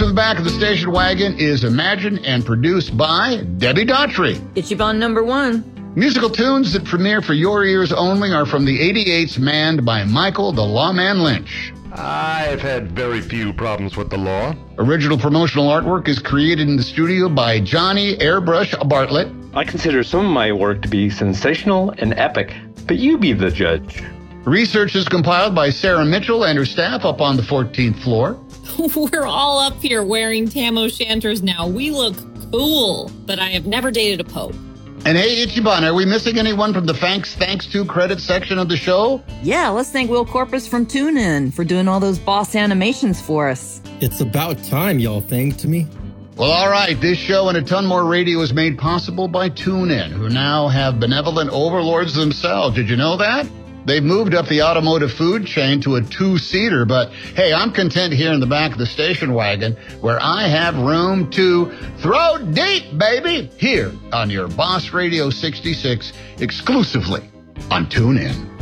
of the Back of the Station Wagon is imagined and produced by Debbie Daughtry. Ichiban number 1. Musical tunes that premiere for your ears only are from the 88s, manned by Michael the Lawman Lynch. I've had very few problems with the law. Original promotional artwork is created in the studio by Johnny Airbrush Bartlett. I consider some of my work to be sensational and epic, but you be the judge. Research is compiled by Sarah Mitchell and her staff up on the 14th floor. We're all up here wearing tam o' shanters now. We look cool, but I have never dated a pope. And hey, Ichiban, are we missing anyone from the thanks to credits section of the show? Yeah, let's thank Will Corpus from TuneIn for doing all those boss animations for us. It's about time y'all thanked me. Well, all right, this show and a ton more radio is made possible by TuneIn, who now have benevolent overlords themselves. Did you know that? They've moved up the automotive food chain to a 2-seater, but hey, I'm content here in the back of the station wagon where I have room to throw deep, baby, here on your Boss Radio 66, exclusively on TuneIn.